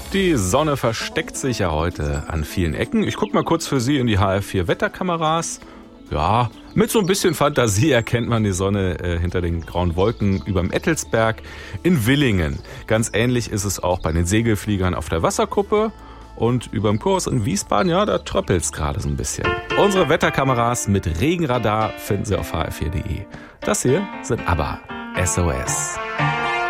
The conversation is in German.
Die Sonne versteckt sich ja heute an vielen Ecken. Ich gucke mal kurz für Sie in die HR4 Wetterkameras. Ja, mit so ein bisschen Fantasie erkennt man die Sonne hinter den grauen Wolken überm Ettelsberg in Villingen. Ganz ähnlich ist es auch bei den Segelfliegern auf der Wasserkuppe. Und überm Kurs in Wiesbaden, ja, da tröppelt's gerade so ein bisschen. Unsere Wetterkameras mit Regenradar finden Sie auf hr4.de. Das hier sind ABBA, SOS.